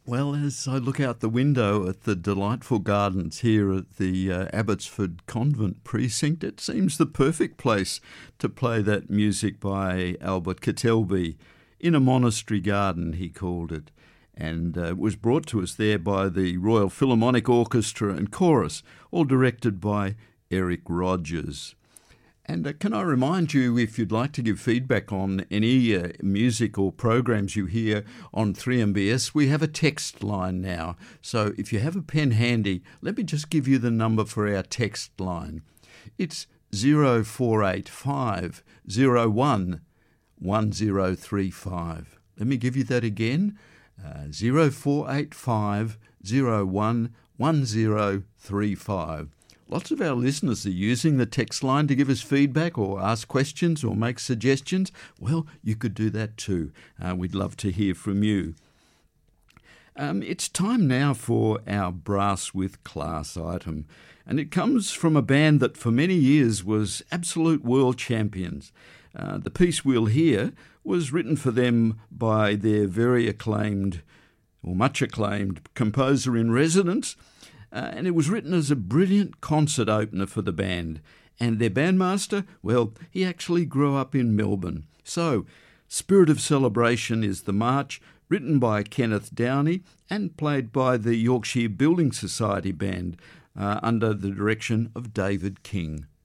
Well, as I look out the window at the delightful gardens here at the Abbotsford Convent Precinct, it seems the perfect place to play that music by Albert Kettelby. In a Monastery Garden, he called it, and it was brought to us there by the Royal Philharmonic Orchestra and Chorus, all directed by Eric Rogers. And can I remind you, if you'd like to give feedback on any music or programs you hear on 3MBS, we have a text line now. So if you have a pen handy, let me just give you the number for our text line. It's 0485 01 1035. Let me give you that again, 0485 01 1035. Lots of our listeners are using the text line to give us feedback or ask questions or make suggestions. Well, you could do that too. We'd love to hear from you. It's time now for our Brass with Class item, and it comes from a band that for many years was absolute world champions. The piece we'll hear was written for them by their very acclaimed, or much acclaimed, composer in residence, and it was written as a brilliant concert opener for the band. And their bandmaster, well, he actually grew up in Melbourne. So, Spirit of Celebration is the march, written by Kenneth Downey and played by the Yorkshire Building Society Band under the direction of David King.